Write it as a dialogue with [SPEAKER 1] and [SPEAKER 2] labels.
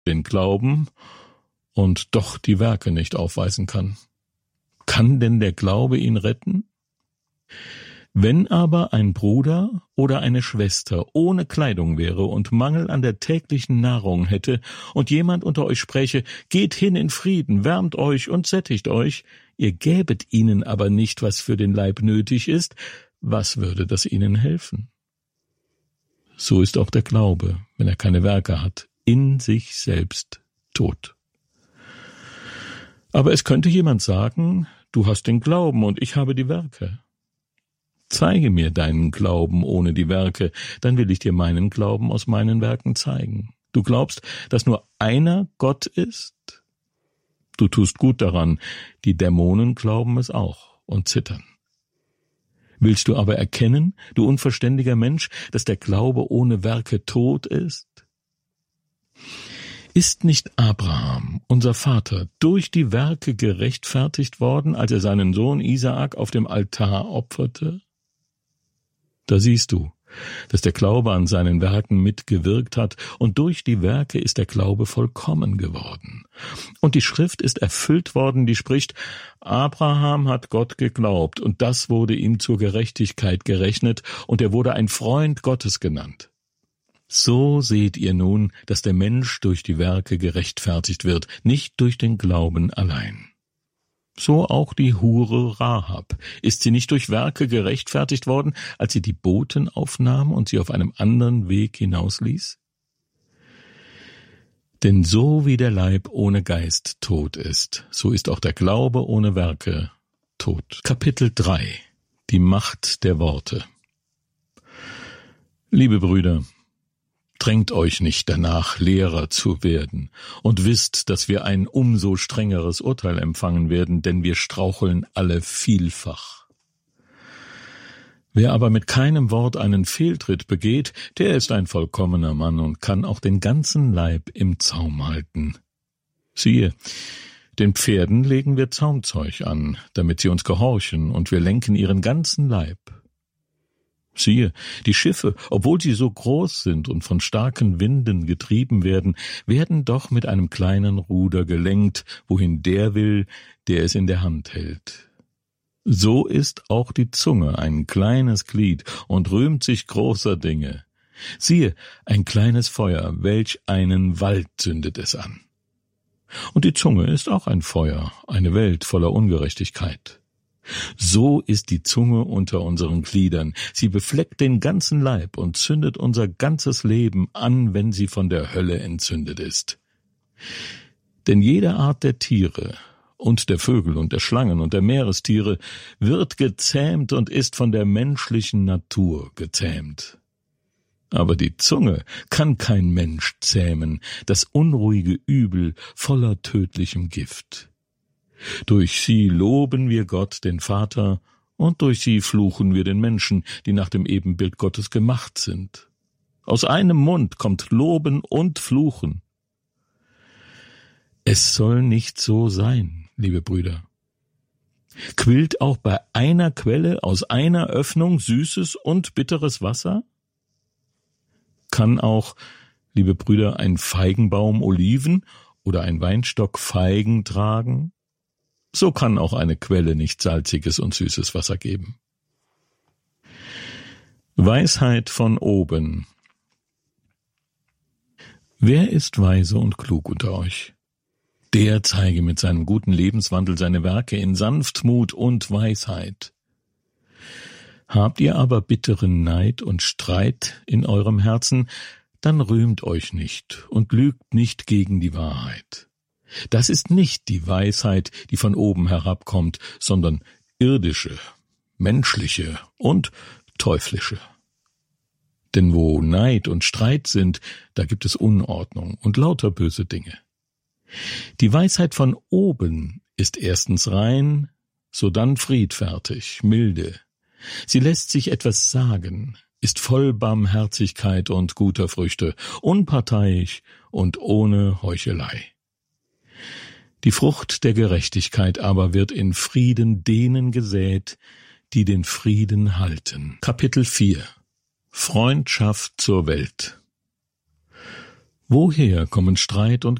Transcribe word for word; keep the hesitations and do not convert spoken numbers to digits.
[SPEAKER 1] den Glauben und doch die Werke nicht aufweisen kann. Kann denn der Glaube ihn retten? Wenn aber ein Bruder oder eine Schwester ohne Kleidung wäre und Mangel an der täglichen Nahrung hätte und jemand unter euch spräche, geht hin in Frieden, wärmt euch und sättigt euch, ihr gäbet ihnen aber nicht, was für den Leib nötig ist, was würde das ihnen helfen? So ist auch der Glaube, wenn er keine Werke hat, in sich selbst tot. Aber es könnte jemand sagen, du hast den Glauben und ich habe die Werke. Zeige mir deinen Glauben ohne die Werke, dann will ich dir meinen Glauben aus meinen Werken zeigen. Du glaubst, dass nur einer Gott ist? Du tust gut daran, die Dämonen glauben es auch und zittern. Willst du aber erkennen, du unverständiger Mensch, dass der Glaube ohne Werke tot ist? Ist nicht Abraham, unser Vater, durch die Werke gerechtfertigt worden, als er seinen Sohn Isaak auf dem Altar opferte? Da siehst du, dass der Glaube an seinen Werken mitgewirkt hat, und durch die Werke ist der Glaube vollkommen geworden. Und die Schrift ist erfüllt worden, die spricht, Abraham hat Gott geglaubt, und das wurde ihm zur Gerechtigkeit gerechnet, und er wurde ein Freund Gottes genannt. So seht ihr nun, dass der Mensch durch die Werke gerechtfertigt wird, nicht durch den Glauben allein. So auch die Hure Rahab. Ist sie nicht durch Werke gerechtfertigt worden, als sie die Boten aufnahm und sie auf einem anderen Weg hinausließ? Denn so wie der Leib ohne Geist tot ist, so ist auch der Glaube ohne Werke tot. Kapitel drei. Die Macht der Worte. Liebe Brüder, drängt euch nicht danach, Lehrer zu werden, und wisst, dass wir ein umso strengeres Urteil empfangen werden, denn wir straucheln alle vielfach. Wer aber mit keinem Wort einen Fehltritt begeht, der ist ein vollkommener Mann und kann auch den ganzen Leib im Zaum halten. Siehe, den Pferden legen wir Zaumzeug an, damit sie uns gehorchen, und wir lenken ihren ganzen Leib. Siehe, die Schiffe, obwohl sie so groß sind und von starken Winden getrieben werden, werden doch mit einem kleinen Ruder gelenkt, wohin der will, der es in der Hand hält. So ist auch die Zunge ein kleines Glied und rühmt sich großer Dinge. Siehe, ein kleines Feuer, welch einen Wald zündet es an. Und die Zunge ist auch ein Feuer, eine Welt voller Ungerechtigkeit. So ist die Zunge unter unseren Gliedern. Sie befleckt den ganzen Leib und zündet unser ganzes Leben an, wenn sie von der Hölle entzündet ist. Denn jede Art der Tiere und der Vögel und der Schlangen und der Meerestiere wird gezähmt und ist von der menschlichen Natur gezähmt. Aber die Zunge kann kein Mensch zähmen, das unruhige Übel voller tödlichem Gift. Durch sie loben wir Gott, den Vater, und durch sie fluchen wir den Menschen, die nach dem Ebenbild Gottes gemacht sind. Aus einem Mund kommt Loben und Fluchen. Es soll nicht so sein, liebe Brüder. Quillt auch bei einer Quelle aus einer Öffnung süßes und bitteres Wasser? Kann auch, liebe Brüder, ein Feigenbaum Oliven oder ein Weinstock Feigen tragen? So kann auch eine Quelle nicht salziges und süßes Wasser geben. Weisheit von oben. Wer ist weise und klug unter euch? Der zeige mit seinem guten Lebenswandel seine Werke in Sanftmut und Weisheit. Habt ihr aber bitteren Neid und Streit in eurem Herzen, dann rühmt euch nicht und lügt nicht gegen die Wahrheit. Das ist nicht die Weisheit, die von oben herabkommt, sondern irdische, menschliche und teuflische. Denn wo Neid und Streit sind, da gibt es Unordnung und lauter böse Dinge. Die Weisheit von oben ist erstens rein, sodann friedfertig, milde. Sie lässt sich etwas sagen, ist voll Barmherzigkeit und guter Früchte, unparteiisch und ohne Heuchelei. Die Frucht der Gerechtigkeit aber wird in Frieden denen gesät, die den Frieden halten. Kapitel vier. Freundschaft zur Welt. Woher kommen Streit und